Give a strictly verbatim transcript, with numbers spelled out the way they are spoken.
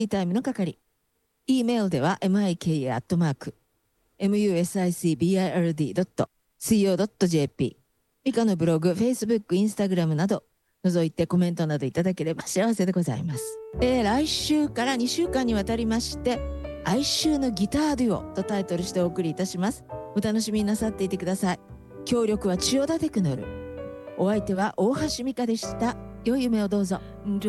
タイムの係。E メールでは ミカ アットマーク ミューシックビルドットシーオードットジェーピー ミカのブログ、Facebook、Instagram など覗いてコメントなどいただければ幸せでございます。えー、来週からにしゅうかんにわたりまして哀愁のギターデュオとタイトルしてお送りいたします。お楽しみになさっていてください。協力は千代田テクノル。お相手は大橋美香でした。良い夢をどうぞ。